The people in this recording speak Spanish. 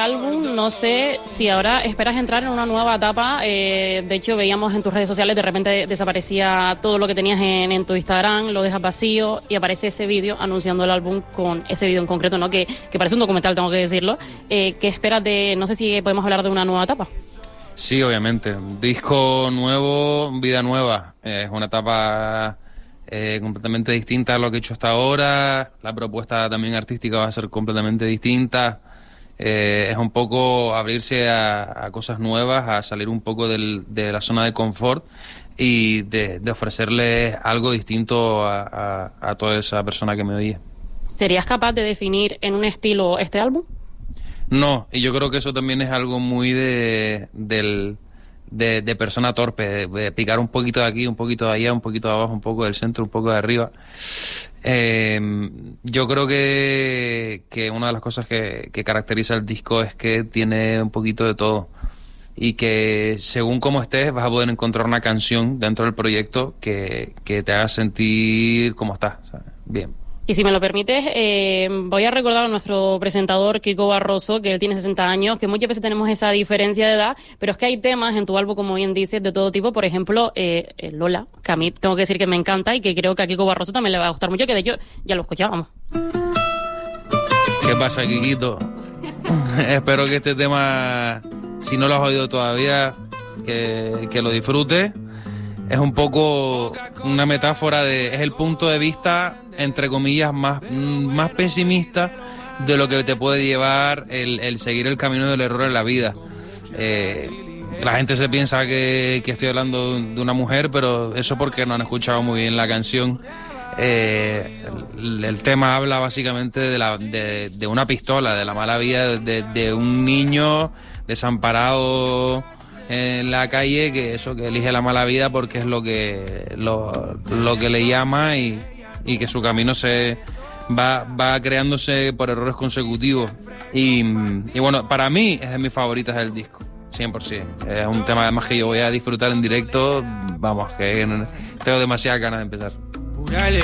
álbum, no sé si ahora esperas entrar en una nueva etapa. De hecho, veíamos en tus redes sociales, de repente desaparecía todo lo que tenías en tu Instagram, lo dejas vacío y aparece ese vídeo anunciando el álbum con ese vídeo en concreto, ¿no? Que parece un documental, tengo que decirlo. ¿Qué esperas de, no sé si podemos hablar de una nueva etapa? Sí, obviamente. Disco nuevo, vida nueva. Es una etapa completamente distinta a lo que he hecho hasta ahora. La propuesta también artística va a ser completamente distinta. Es un poco abrirse a cosas nuevas, a salir un poco de la zona de confort y de ofrecerles algo distinto a toda esa persona que me oye. ¿Serías capaz de definir en un estilo este álbum? No, y yo creo que eso también es algo muy de persona torpe, de picar un poquito de aquí, un poquito de allá, un poquito de abajo, un poco del centro, un poco de arriba. Yo creo que una de las cosas que caracteriza el disco es que tiene un poquito de todo y que según cómo estés vas a poder encontrar una canción dentro del proyecto que te haga sentir como estás, ¿sabes? Bien. Y si me lo permites, voy a recordar a nuestro presentador Kiko Barroso, que él tiene 60 años, que muchas veces tenemos esa diferencia de edad, pero es que hay temas en tu álbum, como bien dices, de todo tipo. Por ejemplo, Lola, que a mí tengo que decir que me encanta y que creo que a Kiko Barroso también le va a gustar mucho, que de hecho ya lo escuchábamos. ¿Qué pasa, Kikito? Espero que este tema, si no lo has oído todavía, que lo disfrutes. Es un poco una metáfora es el punto de vista, entre comillas, más pesimista de lo que te puede llevar el seguir el camino del error en la vida. La gente se piensa que estoy hablando de una mujer, pero eso porque no han escuchado muy bien la canción. El tema habla básicamente de una pistola, de la mala vida de un niño desamparado en la calle, que elige la mala vida porque es lo que le llama y que su camino se va creándose por errores consecutivos y bueno, para mí es de mis favoritas del disco, 100%. Es un tema además que yo voy a disfrutar en directo, vamos, que tengo demasiadas ganas de empezar.